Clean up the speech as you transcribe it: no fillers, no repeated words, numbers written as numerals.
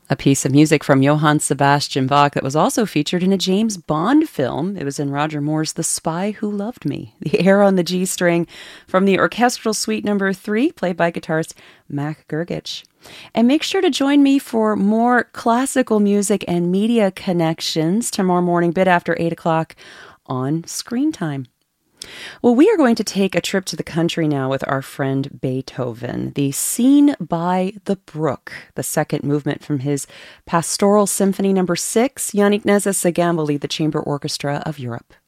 A piece of music from Johann Sebastian Bach that was also featured in a James Bond film. It was in Roger Moore's The Spy Who Loved Me. The air on the G string from the Orchestral Suite No. 3, played by guitarist Mac Gergich. And make sure to join me for more classical music and media connections tomorrow morning, bit after 8 o'clock on Screen Time. Well, we are going to take a trip to the country now with our friend Beethoven, the Scene by the Brook, the second movement from his Pastoral Symphony No. 6. Yannick Nézet-Séguin will lead the Chamber Orchestra of Europe.